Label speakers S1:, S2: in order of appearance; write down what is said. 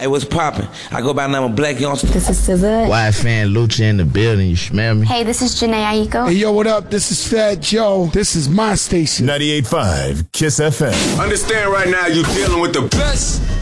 S1: Hey, what's poppin'? I go by the name of Black Youngster.
S2: This is SZA.
S3: YFN Lucha in the building, you smell me?
S4: Hey, this is Janae Aiko.
S5: Hey, yo, what up? This is Fat Joe. This is my station.
S6: 98.5 KISS FM.
S7: Understand right now you're dealing with the best